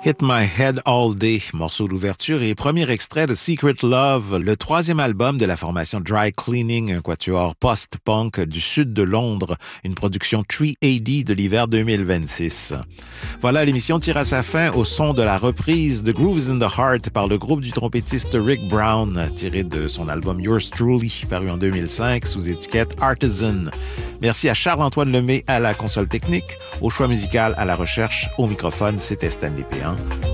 Hit My Head All Day, morceau d'ouverture et premier extrait de Secret Love, le troisième album de la formation Dry Cleaning, un quatuor post-punk du sud de Londres, une production 3AD de l'hiver 2026. Voilà, l'émission tire à sa fin au son de la reprise de Grooves in the Heart par le groupe du trompettiste Rick Brown, tiré de son album Yours Truly, paru en 2005 sous étiquette Artisan. Merci à Charles-Antoine Lemay à la console technique, au choix musical, à la recherche, au microphone, c'était Stanley Péan.